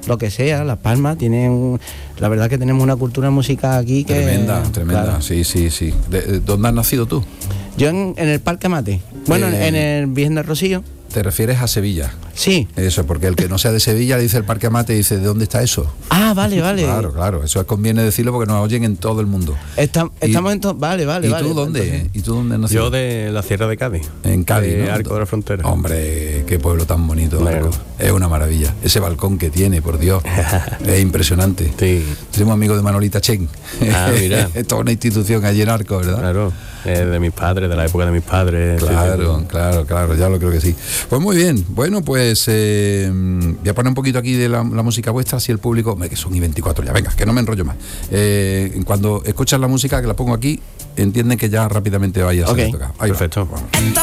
lo que sea, Las Palmas tienen, la verdad que tenemos una cultura musical aquí que... Tremenda, claro. sí. ¿Dónde has nacido tú? Yo en el Parque Mate, bueno, en el Virgen del Rocío. ¿Te refieres a Sevilla? Sí. Eso, porque el que no sea de Sevilla dice el Parque Amate y dice, ¿de dónde está eso? Ah, vale. Claro, eso conviene decirlo porque nos oyen en todo el mundo. Estamos en todo... Vale. ¿Y tú dónde? Entonces, ¿Y tú dónde naciste? Yo de la Sierra de Cádiz. En Cádiz, ¿no? Arco de la Frontera. Hombre, qué pueblo tan bonito, Claro. Arco. Es una maravilla. Ese balcón que tiene, por Dios, es impresionante. Sí. Somos amigos de Manolita Chen. Ah, mira. Es toda una institución allí en Arco, ¿verdad? Claro, de mis padres, de la época de mis padres. Claro, ya lo creo que sí. Pues muy bien, bueno, pues voy a poner un poquito aquí de la música vuestra, si el público, que son y 24 ya, venga, que no me enrollo más. Cuando escuchas la música, que la pongo aquí, entienden que ya rápidamente vaya a ser tocado. Ahí va. Perfecto. Vamos.